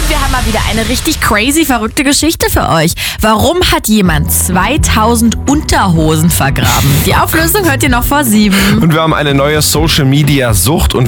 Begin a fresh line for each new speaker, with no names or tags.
Und wir haben mal wieder eine richtig crazy, verrückte Geschichte für euch. Warum hat jemand 2000 Unterhosen vergraben? Die Auflösung hört ihr noch vor 7.
Und wir haben eine neue Social-Media-Sucht und